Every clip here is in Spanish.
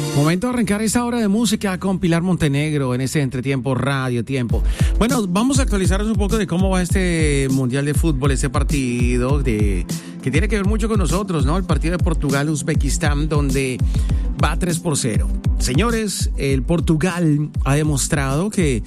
Momento de arrancar esta hora de música con Pilar Montenegro en este entretiempo Radio Tiempo. Bueno, vamos a actualizarnos un poco de cómo va este Mundial de Fútbol, este partido que tiene que ver mucho con nosotros, ¿no? El partido de Portugal-Uzbekistán, donde va 3-0. Señores, el Portugal ha demostrado que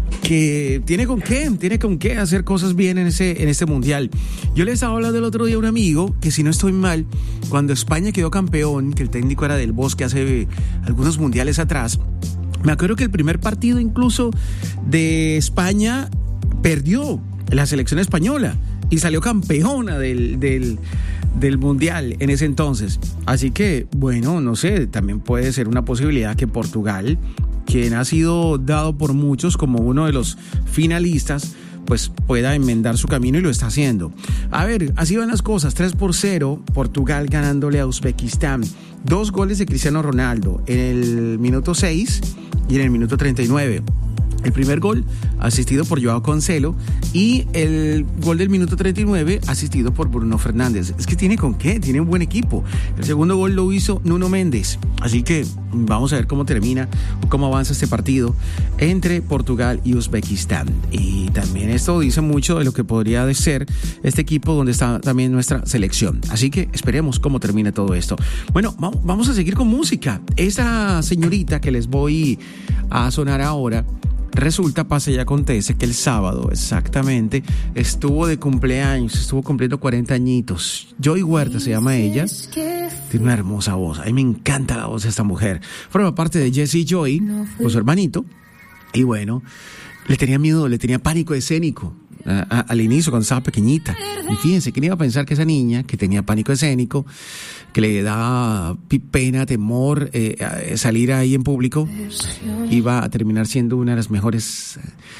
tiene con qué hacer cosas bien en este mundial. Yo les estaba hablando el otro día a un amigo que, si no estoy mal, cuando España quedó campeón, que el técnico era Del Bosque hace algunos mundiales atrás, me acuerdo que el primer partido incluso de España perdió la selección española y salió campeona del mundial en ese entonces. Así que, bueno, no sé, también puede ser una posibilidad que Portugal, quien ha sido dado por muchos como uno de los finalistas, pues pueda enmendar su camino, y lo está haciendo. A ver, así van las cosas. 3-0, Portugal ganándole a Uzbekistán. 2 goles de Cristiano Ronaldo en el minuto 6 y en el minuto 39. El primer gol asistido por Joao Cancelo y el gol del minuto 39 asistido por Bruno Fernández. Es que tiene con qué, tiene un buen equipo. El segundo gol lo hizo Nuno Méndez. Así que vamos a ver cómo termina, cómo avanza este partido entre Portugal y Uzbekistán. Y también esto dice mucho de lo que podría ser este equipo donde está también nuestra selección. Así que esperemos cómo termina todo esto. Bueno, vamos a seguir con música. Esa señorita que les voy a sonar ahora, resulta, pasa y acontece que el sábado exactamente estuvo de cumpleaños, estuvo cumpliendo 40 añitos. Joy Huerta se llama ella. Tiene una hermosa voz. A mí me encanta la voz de esta mujer. Forma parte de Jesse Joy, con su hermanito. Y bueno, le tenía miedo, le tenía pánico escénico al inicio cuando estaba pequeñita. Y fíjense, ¿quién iba a pensar que esa niña que tenía pánico escénico, que le daba pena, temor salir ahí en público, iba a terminar siendo una de las mejores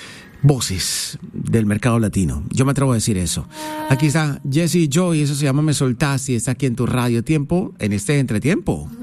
voces del mercado latino? Yo me atrevo a decir eso. Aquí está Jesse Joy, eso se llama Me Soltaste, y está aquí en tu Radio Tiempo, en este entretiempo.